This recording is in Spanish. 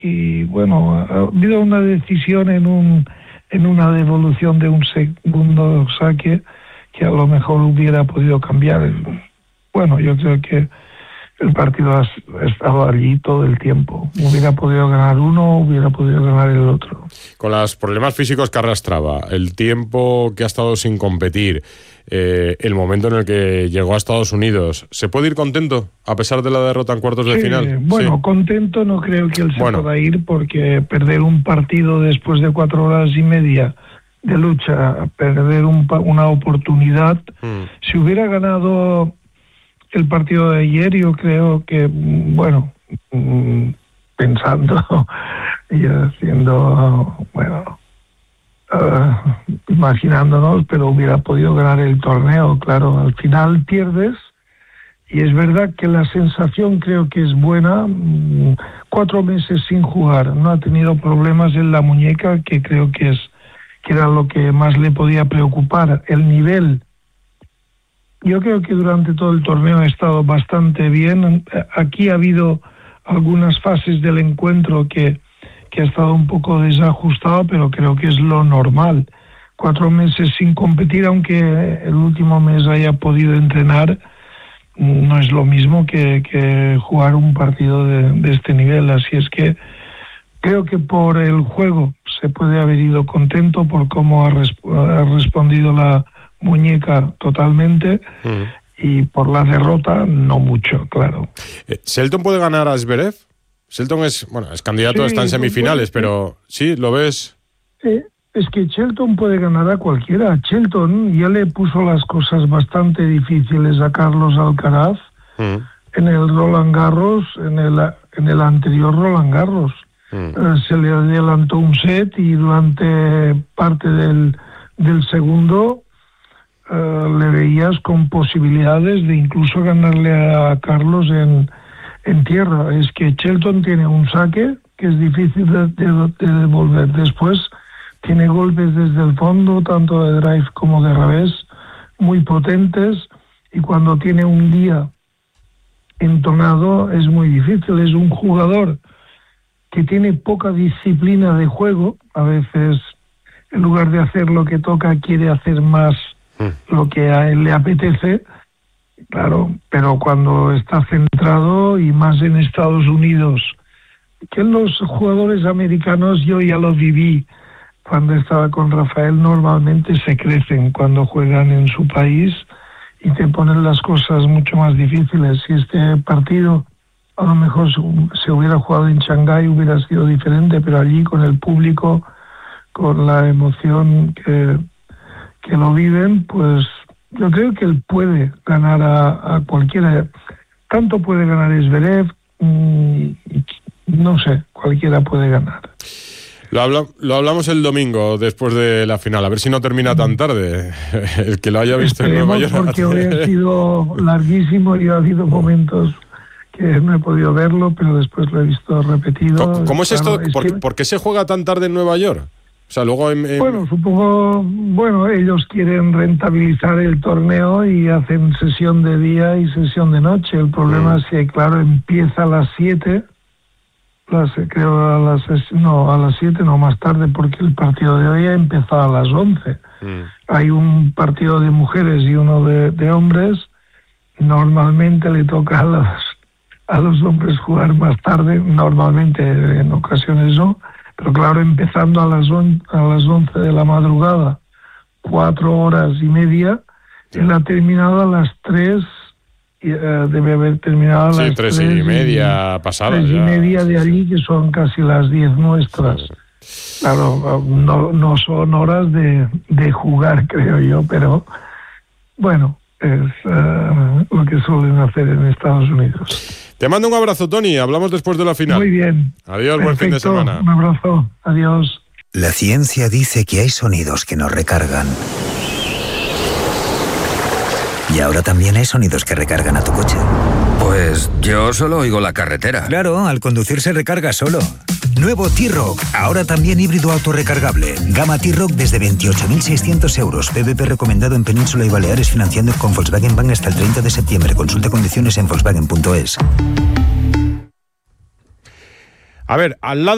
y bueno, ha habido una decisión en una devolución de un segundo saque que a lo mejor hubiera podido cambiar. Bueno, yo creo que el partido ha estado allí todo el tiempo. Hubiera podido ganar uno, hubiera podido ganar el otro. Con los problemas físicos que arrastraba, el tiempo que ha estado sin competir, el momento en el que llegó a Estados Unidos, ¿se puede ir contento a pesar de la derrota en cuartos de final? Bueno, sí. Contento no creo que él se pueda ir, porque perder un partido después de 4 horas y media de lucha, perder una oportunidad. Si hubiera ganado el partido de ayer, yo creo que, bueno, pensando y haciendo, bueno, imaginándonos, pero hubiera podido ganar el torneo. Claro, al final pierdes, y es verdad que la sensación creo que es buena. 4 meses sin jugar, no ha tenido problemas en la muñeca, que creo que era lo que más le podía preocupar. El nivel, yo creo que durante todo el torneo ha estado bastante bien. Aquí ha habido algunas fases del encuentro que ha estado un poco desajustado, pero creo que es lo normal. 4 meses sin competir, aunque el último mes haya podido entrenar, no es lo mismo que jugar un partido de este nivel. Así es que creo que por el juego se puede haber ido contento, por cómo ha respondido la muñeca totalmente, y por la derrota no mucho, claro. ¿Shelton puede ganar a Zverev? Shelton es candidato, está en semifinales, pero ¿sí? ¿Lo ves? Es que Shelton puede ganar a cualquiera. Shelton ya le puso las cosas bastante difíciles a Carlos Alcaraz en el Roland Garros, en el anterior Roland Garros. Se le adelantó un set, y durante parte del segundo le veías con posibilidades de incluso ganarle a Carlos en tierra. Es que Shelton tiene un saque que es difícil de devolver. Después tiene golpes desde el fondo, tanto de drive como de revés, muy potentes, y cuando tiene un día entonado es muy difícil. Es un jugador que tiene poca disciplina de juego. A veces, en lugar de hacer lo que toca, quiere hacer más lo que a él le apetece, claro, pero cuando está centrado, y más en Estados Unidos, que los jugadores americanos, yo ya lo viví cuando estaba con Rafael, normalmente se crecen cuando juegan en su país y te ponen las cosas mucho más difíciles. Si este partido a lo mejor se hubiera jugado en Shanghái, hubiera sido diferente, pero allí, con el público, con la emoción que lo viven, pues yo creo que él puede ganar a cualquiera. Tanto puede ganar Zverev, no sé, cualquiera puede ganar. Lo hablamos el domingo después de la final, a ver si no termina tan tarde. El que lo haya visto en Nueva York. Porque hoy ha sido larguísimo y ha habido momentos que no he podido verlo, pero después lo he visto repetido. ¿Cómo es esto? ¿Por qué se juega tan tarde en Nueva York? O sea, luego Bueno, supongo, ellos quieren rentabilizar el torneo y hacen sesión de día y sesión de noche. El problema es que, claro, empieza a las 7, creo a las 7, no, más tarde, porque el partido de hoy ha empezado a las 11. Hay un partido de mujeres y uno de hombres. Normalmente le toca a los hombres jugar más tarde, normalmente, en ocasiones no. Pero claro, empezando a las 11 de la madrugada, 4 horas y media, él ha terminado a las 3, debe haber terminado a las 3 y media pasadas. 3 y media de allí, que son casi las 10 nuestras. Claro, no son horas de jugar, creo yo, pero bueno, es lo que suelen hacer en Estados Unidos. Te mando un abrazo, Toni. Hablamos después de la final. Muy bien. Adiós, perfecto. Buen fin de semana. Un abrazo. Adiós. La ciencia dice que hay sonidos que nos recargan. Y ahora también hay sonidos que recargan a tu coche. Pues yo solo oigo la carretera. Claro, al conducir se recarga solo. Nuevo T-Roc, ahora también híbrido autorrecargable. Gama T-Roc desde 28.600 euros. PVP recomendado en Península y Baleares, financiando con Volkswagen Bank hasta el 30 de septiembre. Consulta condiciones en Volkswagen.es. A ver, al lado